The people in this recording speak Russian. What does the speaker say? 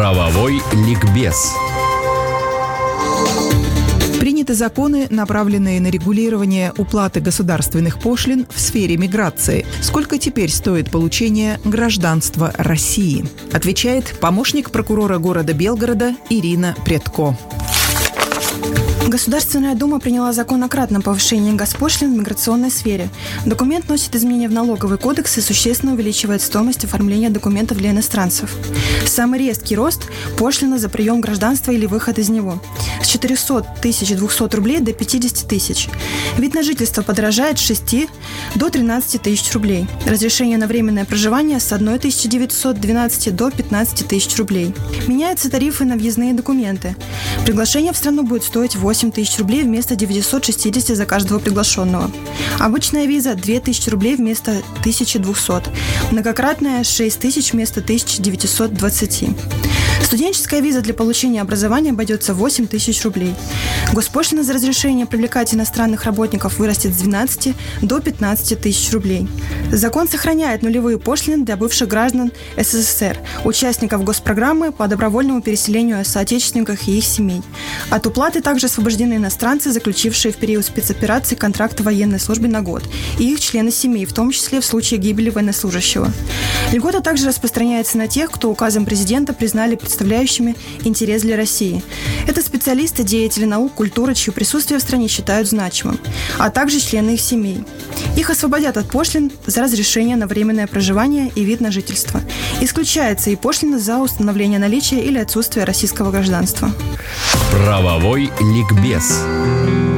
Правовой ликбез. Приняты законы, направленные на регулирование уплаты государственных пошлин в сфере миграции. Сколько теперь стоит получение гражданства России? Отвечает помощник прокурора города Белгорода Ирина Предко. Государственная Дума приняла закон о кратном повышении госпошлин в миграционной сфере. Документ носит изменения в налоговый кодекс и существенно увеличивает стоимость оформления документов для иностранцев. Самый резкий рост – пошлина за прием гражданства или выход из него. С 400 200 рублей до 50 тысяч. Вид на жительство подорожает с 6 до 13 тысяч рублей. Разрешение на временное проживание с 1912 до 15 тысяч рублей. Меняются тарифы на въездные документы. Приглашение в страну будет стоить 8 тысяч рублей вместо 960 за каждого приглашенного. Обычная виза – 2000 рублей вместо 1200. Многократная – 6 тысяч вместо 1920. Студенческая виза для получения образования обойдется 8 тысяч рублей. Госпошлина за разрешение привлекать иностранных работников вырастет с 12 до 15 тысяч рублей. Закон сохраняет нулевые пошлины для бывших граждан СССР, участников госпрограммы по добровольному переселению соотечественников и их семей. От уплаты также освобождены иностранцы, заключившие в период спецоперации контракт военной службы на год, и их члены семей, в том числе в случае гибели военнослужащего. Льгота также распространяется на тех, кто указом президента признали представляющими интерес для России. Это специалисты, деятели наук, культуры, чье присутствие в стране считают значимым, а также члены их семей. Их освободят от пошлин за разрешение на временное проживание и вид на жительство. Исключается и пошлина за установление наличия или отсутствия российского гражданства. Правовой ликбез.